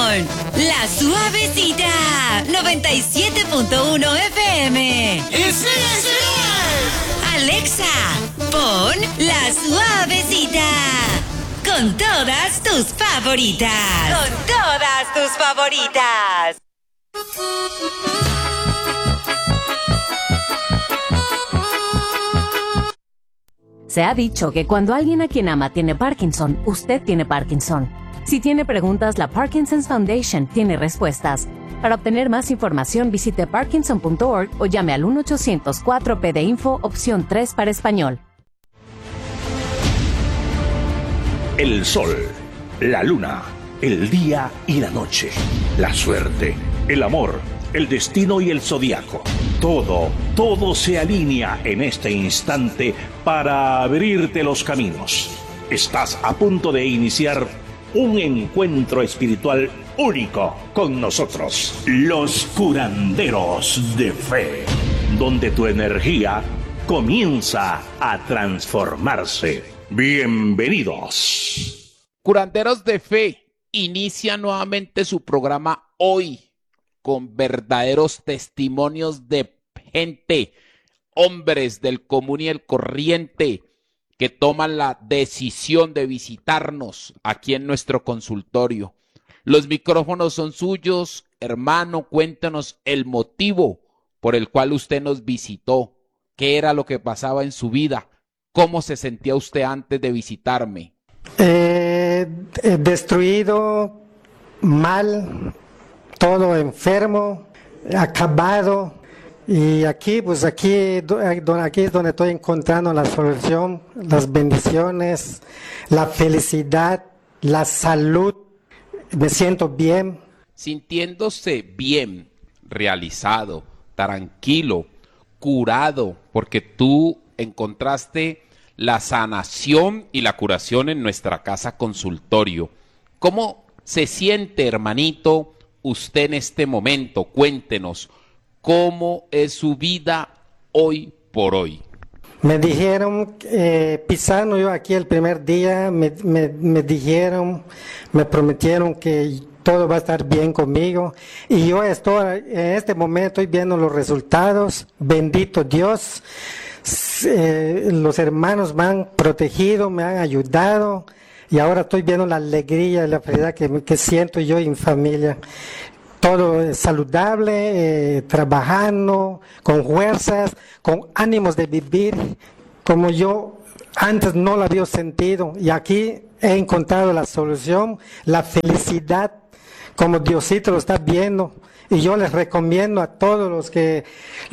La Suavecita 97.1 FM. Alexa, pon La Suavecita. Con todas tus favoritas. Se ha dicho que cuando alguien a quien ama tiene Parkinson, usted tiene Parkinson. Si tiene preguntas, la Parkinson's Foundation tiene respuestas. Para obtener más información, visite parkinson.org o llame al 1-800-4PD-INFO, opción 3 para español. El sol, la luna, el día y la noche, la suerte, el amor, el destino y el zodiaco. Todo se alinea en este instante para abrirte los caminos. Estás a punto de iniciar un encuentro espiritual único con nosotros, los curanderos de fe, donde tu energía comienza a transformarse. Bienvenidos. Curanderos de Fe inicia nuevamente su programa hoy con verdaderos testimonios de gente, hombres del común y el corriente, que toman la decisión de visitarnos aquí en nuestro consultorio. Los micrófonos son suyos. Hermano, cuéntanos el motivo por el cual usted nos visitó. ¿Qué era lo que pasaba en su vida? ¿Cómo se sentía usted antes de visitarme? Destruido, mal, todo enfermo, acabado. Y aquí es donde estoy encontrando la solución, las bendiciones, la felicidad, la salud. Me siento bien. Sintiéndose bien, realizado, tranquilo, curado, porque tú encontraste la sanación y la curación en nuestra casa consultorio. ¿Cómo se siente, hermanito, usted en este momento? Cuéntenos. ¿Cómo es su vida hoy por hoy? Me dijeron, pisando yo aquí el primer día, me prometieron que todo va a estar bien conmigo. Y yo en este momento estoy viendo los resultados. Bendito Dios. Los hermanos me han protegido, me han ayudado. Y ahora estoy viendo la alegría y la felicidad que siento yo en familia. Todo saludable, trabajando, con fuerzas, con ánimos de vivir, como yo antes no lo había sentido. Y aquí he encontrado la solución, la felicidad, como Diosito lo está viendo. Y yo les recomiendo a todos los que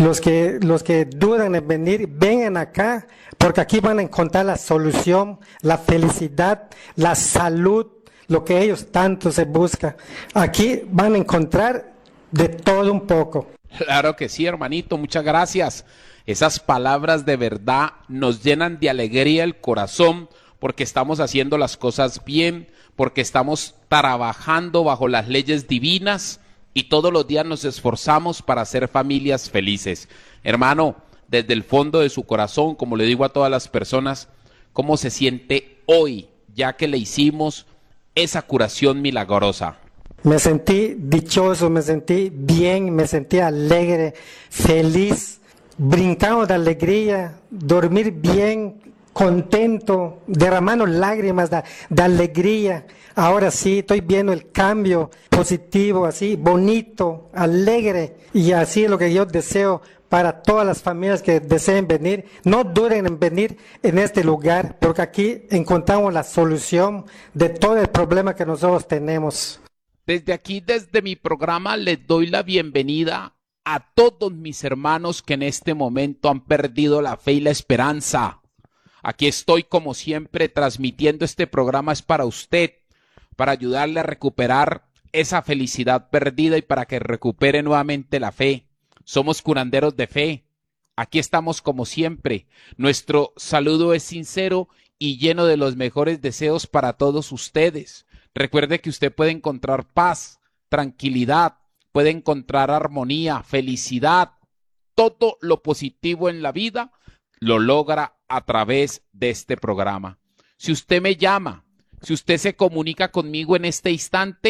dudan en venir, vengan acá, porque aquí van a encontrar la solución, la felicidad, la salud, lo que ellos tanto se buscan. Aquí van a encontrar de todo un poco. Claro que sí, hermanito, muchas gracias. Esas palabras de verdad nos llenan de alegría el corazón, porque estamos haciendo las cosas bien, porque estamos trabajando bajo las leyes divinas y todos los días nos esforzamos para hacer familias felices. Hermano, desde el fondo de su corazón, como le digo a todas las personas, ¿cómo se siente hoy, ya que le hicimos esa curación milagrosa? Me sentí dichoso, me sentí bien, me sentí alegre, feliz, brincando de alegría, dormir bien, contento, derramando lágrimas de alegría. Ahora sí, estoy viendo el cambio positivo, así, bonito, alegre. Y así es lo que yo deseo para todas las familias que deseen venir. No duden en venir en este lugar, porque aquí encontramos la solución de todo el problema que nosotros tenemos. Desde aquí, desde mi programa, les doy la bienvenida a todos mis hermanos que en este momento han perdido la fe y la esperanza. Aquí estoy, como siempre, transmitiendo este programa es para usted, para ayudarle a recuperar esa felicidad perdida y para que recupere nuevamente la fe. Somos curanderos de fe. Aquí estamos como siempre. Nuestro saludo es sincero y lleno de los mejores deseos para todos ustedes. Recuerde que usted puede encontrar paz, tranquilidad, puede encontrar armonía, felicidad. Todo lo positivo en la vida lo logra a través de este programa. Si usted me llama, si usted se comunica conmigo en este instante,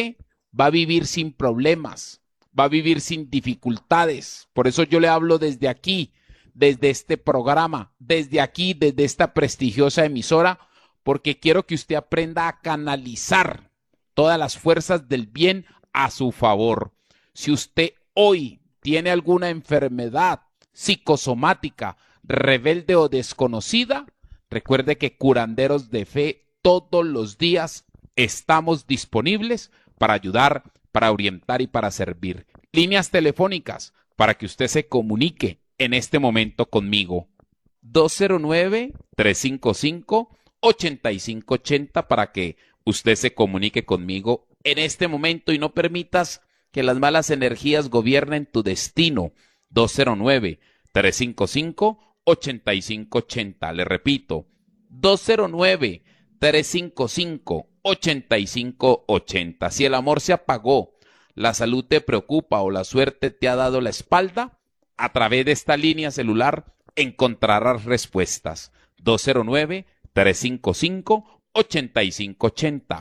va a vivir sin problemas, va a vivir sin dificultades. Por eso yo le hablo desde aquí, desde este programa, desde aquí, desde esta prestigiosa emisora, porque quiero que usted aprenda a canalizar todas las fuerzas del bien a su favor. Si usted hoy tiene alguna enfermedad psicosomática, rebelde o desconocida, recuerde que Curanderos de Fe todos los días estamos disponibles para ayudar, para orientar y para servir. Líneas telefónicas para que usted se comunique en este momento conmigo. 209-355-8580 para que usted se comunique conmigo en este momento y no permitas que las malas energías gobiernen tu destino. 209-355-8580. Le repito, 209-355-8580. Si el amor se apagó, la salud te preocupa o la suerte te ha dado la espalda, a través de esta línea celular encontrarás respuestas. 209-355-8580.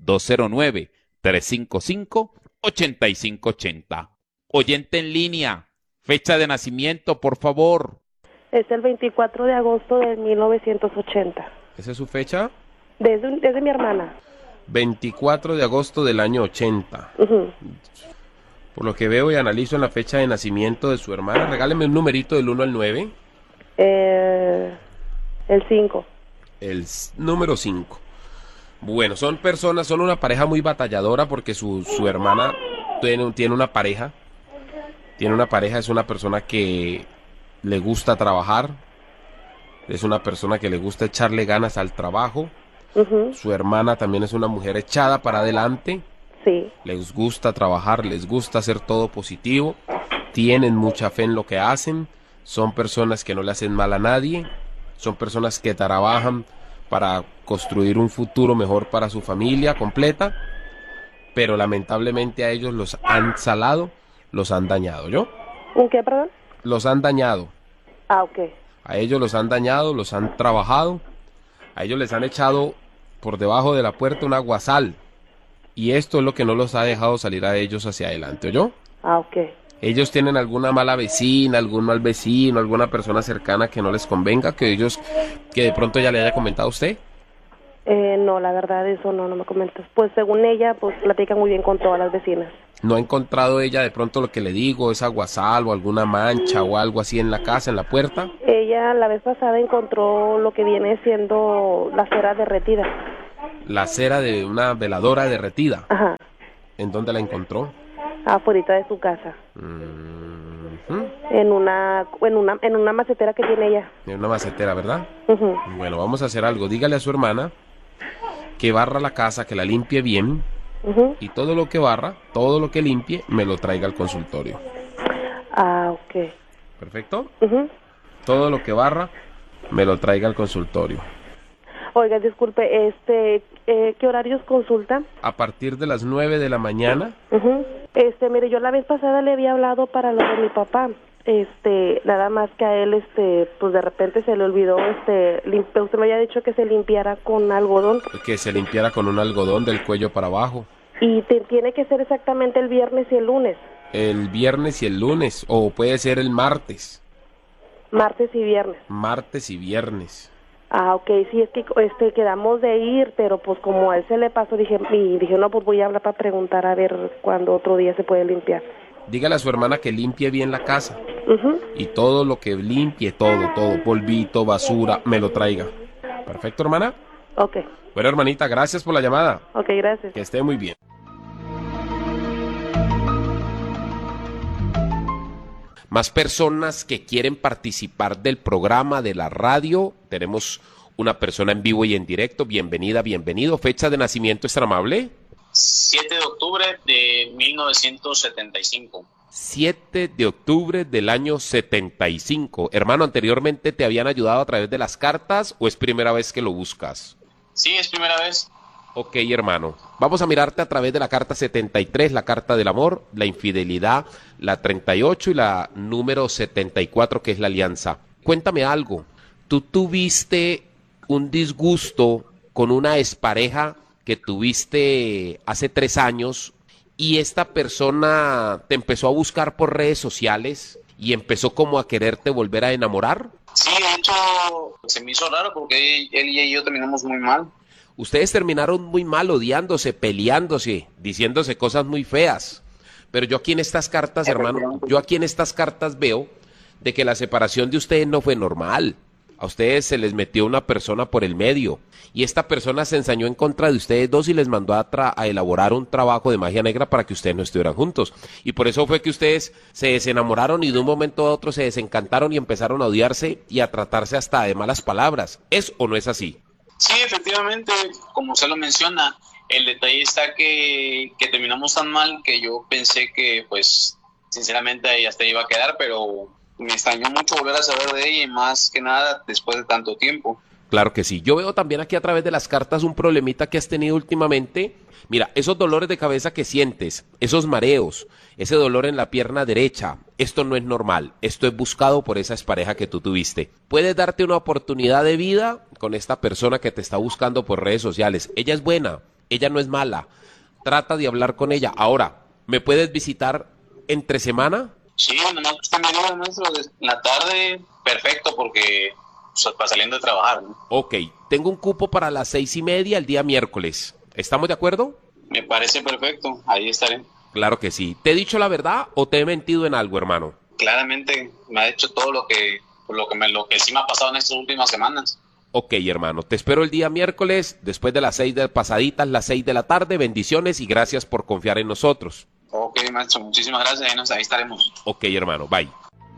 209-355-8580. Oyente en línea, fecha de nacimiento, por favor. Es el 24 de agosto de 1980. ¿Esa es su fecha? Desde mi hermana. 24 de agosto del año 80. Ujú. Por lo que veo y analizo en la fecha de nacimiento de su hermana, regáleme un numerito del 1 al 9. El 5. Número 5. Bueno, son una pareja muy batalladora porque su hermana tiene una pareja. Tiene una pareja, es una persona que le gusta trabajar. Es una persona que le gusta echarle ganas al trabajo. Ujú. Su hermana también es una mujer echada para adelante. Sí. Les gusta trabajar, les gusta hacer todo positivo. Tienen mucha fe en lo que hacen. Son personas que no le hacen mal a nadie. Son personas que trabajan para construir un futuro mejor para su familia completa. Pero lamentablemente a ellos los han salado, los han dañado. ¿Yo? ¿Un qué, perdón? Los han dañado. Ah, ok. A ellos los han dañado, los han trabajado. A ellos les han echado por debajo de la puerta un aguasal. Y esto es lo que no los ha dejado salir a ellos hacia adelante, ¿oyó? Ah, ok. Ellos tienen alguna mala vecina, algún mal vecino, alguna persona cercana que no les convenga, que de pronto ya le haya comentado a usted. No, la verdad, eso no me comentas. Pues según ella, pues platica muy bien con todas las vecinas. ¿No ha encontrado ella de pronto lo que le digo, esa aguasal o alguna mancha o algo así en la casa, en la puerta? Ella la vez pasada encontró lo que viene siendo la cera derretida. La cera de una veladora derretida. Ajá. ¿En dónde la encontró? Afuera de su casa. Ujú. En una macetera que tiene ella. En una macetera, ¿verdad? Ujú. Bueno, vamos a hacer algo. Dígale a su hermana que barra la casa, que la limpie bien. Ujú. Y todo lo que barra, todo lo que limpie, me lo traiga al consultorio. Ah, ok. ¿Perfecto? Ujú. Todo lo que barra, me lo traiga al consultorio. Oiga, disculpe, ¿qué horarios consulta? A partir de las 9 de la mañana, Ujú. Mire, yo la vez pasada le había hablado para lo de mi papá. Nada más que a él, pues de repente se le olvidó, usted me había dicho que se limpiara con algodón. que se limpiara con un algodón del cuello para abajo. Y tiene que ser exactamente el viernes y el lunes. El viernes y el lunes, o puede ser el martes. Martes y viernes. Martes y viernes. Ah, ok, sí, es que quedamos de ir, pero pues como a él se le pasó, dije, no, pues voy a hablar para preguntar a ver cuándo otro día se puede limpiar. Dígale a su hermana que limpie bien la casa. Ujú. Y todo lo que limpie, todo, polvito, basura, me lo traiga. ¿Perfecto, hermana? Ok, Bueno, hermanita, gracias por la llamada. ok, gracias. Que esté muy bien. Más personas que quieren participar del programa de la radio. Tenemos una persona en vivo y en directo. Bienvenida, bienvenido. Fecha de nacimiento, ¿es amable? 7 de octubre de 1975. 7 de octubre del año 75. Hermano, ¿anteriormente te habían ayudado a través de las cartas o es primera vez que lo buscas? Sí, es primera vez. Ok, hermano. Vamos a mirarte a través de la carta 73, la carta del amor, la infidelidad, la 38 y la número 74, que es la alianza. Cuéntame algo. ¿Tú tuviste un disgusto con una expareja que tuviste hace 3 años y esta persona te empezó a buscar por redes sociales y empezó como a quererte volver a enamorar. Sí, de hecho, se me hizo raro porque él y yo terminamos muy mal. Ustedes terminaron muy mal, odiándose, peleándose, diciéndose cosas muy feas. Pero yo aquí en estas cartas, hermano, yo aquí en estas cartas veo de que la separación de ustedes no fue normal. A ustedes se les metió una persona por el medio y esta persona se ensañó en contra de ustedes dos y les mandó a elaborar un trabajo de magia negra para que ustedes no estuvieran juntos. Y por eso fue que ustedes se desenamoraron y de un momento a otro se desencantaron y empezaron a odiarse y a tratarse hasta de malas palabras. ¿Es o no es así? Sí, efectivamente, como usted lo menciona, el detalle está que terminamos tan mal que yo pensé que, pues, sinceramente ahí hasta iba a quedar, pero me extrañó mucho volver a saber de ella y más que nada después de tanto tiempo. Claro que sí. Yo veo también aquí a través de las cartas un problemita que has tenido últimamente. Mira, esos dolores de cabeza que sientes, esos mareos, ese dolor en la pierna derecha, esto no es normal. Esto es buscado por esa expareja que tú tuviste. Puedes darte una oportunidad de vida con esta persona que te está buscando por redes sociales. Ella es buena, ella no es mala. Trata de hablar con ella. Ahora, ¿me puedes visitar entre semana? Sí, nomás que usted me diga, maestro, en la tarde, perfecto, porque para saliendo de trabajar, ¿no? Ok, tengo un cupo para las 6:30 el día miércoles. ¿Estamos de acuerdo? Me parece perfecto, ahí estaré. Claro que sí. ¿Te he dicho la verdad o te he mentido en algo, hermano? Claramente me ha hecho todo lo que sí me ha pasado en estas últimas semanas. Ok, hermano, te espero el día miércoles, después de las 6 de pasaditas, las 6 de la tarde. Bendiciones y gracias por confiar en nosotros. Ok, maestro, muchísimas gracias, ahí estaremos. Ok, hermano, bye.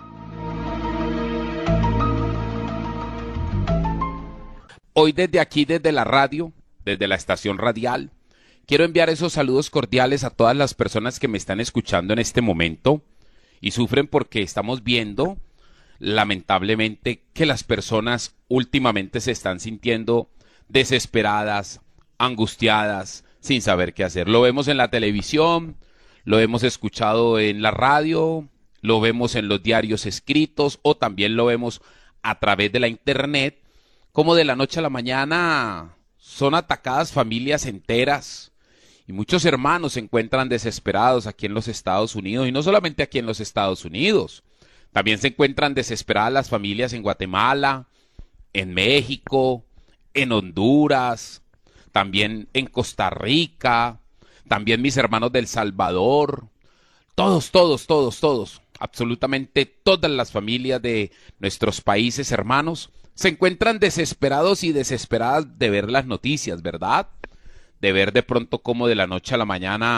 Hoy desde aquí, desde la radio, desde la estación radial, quiero enviar esos saludos cordiales a todas las personas que me están escuchando en este momento y sufren porque estamos viendo, lamentablemente, que las personas últimamente se están sintiendo desesperadas, angustiadas, sin saber qué hacer. Lo vemos en la televisión, lo hemos escuchado en la radio, lo vemos en los diarios escritos o también lo vemos a través de la internet, como de la noche a la mañana son atacadas familias enteras y muchos hermanos se encuentran desesperados aquí en los Estados Unidos y no solamente aquí en los Estados Unidos, también se encuentran desesperadas las familias en Guatemala, en México, en Honduras, también en Costa Rica, también mis hermanos del Salvador, todos, absolutamente todas las familias de nuestros países hermanos se encuentran desesperados y desesperadas de ver las noticias, ¿verdad? De ver de pronto cómo de la noche a la mañana